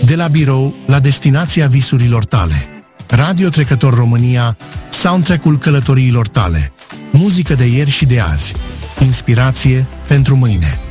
De la birou la destinația visurilor tale. Radio Trecător România, soundtrack-ul călătoriilor tale. Muzică de ieri și de azi. Inspirație pentru mâine.